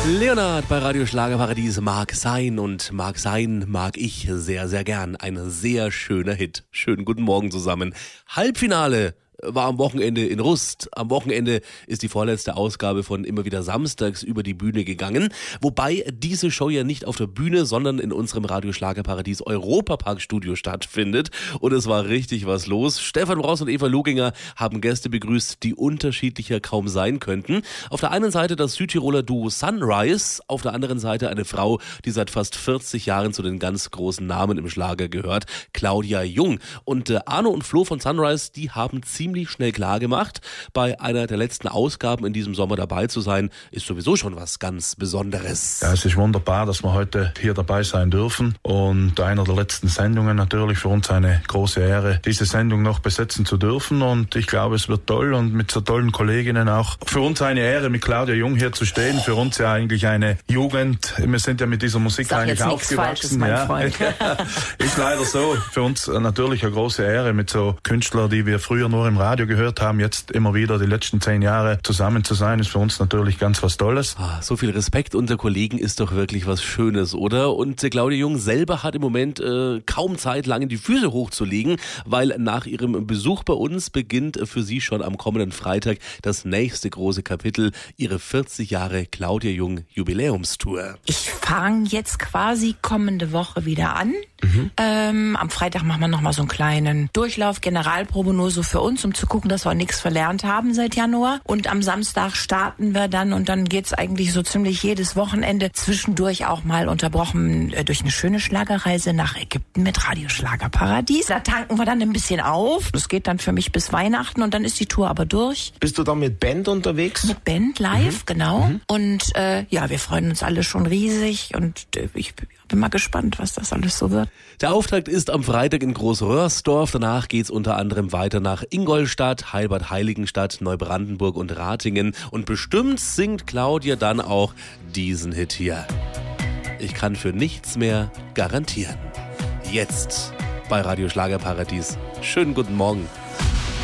Leonard bei Radio Schlagerparadies mag sein und mag sein mag ich sehr, sehr gern. Ein sehr schöner Hit. Schönen guten Morgen zusammen. Halbfinale war am Wochenende in Rust. Am Wochenende ist die vorletzte Ausgabe von Immer wieder samstags über die Bühne gegangen. Wobei diese Show ja nicht auf der Bühne, sondern in unserem Radio Schlagerparadies Europapark Studio stattfindet. Und es war richtig was los. Stefan Ross und Eva Luginger haben Gäste begrüßt, die unterschiedlicher kaum sein könnten. Auf der einen Seite das Südtiroler Duo Sunrise, auf der anderen Seite eine Frau, die seit fast 40 Jahren zu den ganz großen Namen im Schlager gehört, Claudia Jung. Und Arno und Flo von Sunrise, die haben ziemlich schnell klar gemacht, bei einer der letzten Ausgaben in diesem Sommer dabei zu sein, ist sowieso schon was ganz Besonderes. Ja, es ist wunderbar, dass wir heute hier dabei sein dürfen und einer der letzten Sendungen natürlich für uns eine große Ehre, diese Sendung noch besetzen zu dürfen und ich glaube, es wird toll und mit so tollen Kolleginnen auch für uns eine Ehre, mit Claudia Jung hier zu stehen, für uns ja eigentlich eine Jugend, wir sind ja mit dieser Musik eigentlich aufgewachsen. Falsches, mein Freund. Ist leider so, für uns natürlich eine große Ehre mit so Künstlern, die wir früher nur im Radio gehört haben, jetzt immer wieder die letzten 10 Jahre zusammen zu sein, ist für uns natürlich ganz was Tolles. So viel Respekt unter Kollegen ist doch wirklich was Schönes, oder? Und Claudia Jung selber hat im Moment kaum Zeit, lange die Füße hochzulegen, weil nach ihrem Besuch bei uns beginnt für sie schon am kommenden Freitag das nächste große Kapitel, ihre 40 Jahre Claudia Jung Jubiläumstour. Ich fange jetzt quasi kommende Woche wieder an. Am Freitag machen wir nochmal so einen kleinen Durchlauf, Generalprobe nur so für uns, um zu gucken, dass wir nichts verlernt haben seit Januar. Und am Samstag starten wir dann und dann geht's eigentlich so ziemlich jedes Wochenende zwischendurch auch mal unterbrochen durch eine schöne Schlagerreise nach Ägypten mit Radio Schlagerparadies. Da tanken wir dann ein bisschen auf. Das geht dann für mich bis Weihnachten und dann ist die Tour aber durch. Bist du dann mit Band unterwegs? Mit Band live, genau. Und ja, wir freuen uns alle schon riesig und ich bin mal gespannt, was das alles so wird. Der Auftakt ist am Freitag in Großröhrsdorf. Danach geht's unter anderem weiter nach Ingolstadt, Heilbad-Heiligenstadt, Neubrandenburg und Ratingen. Und bestimmt singt Claudia dann auch diesen Hit hier. Ich kann für nichts mehr garantieren. Jetzt bei Radio Schlagerparadies. Schönen guten Morgen.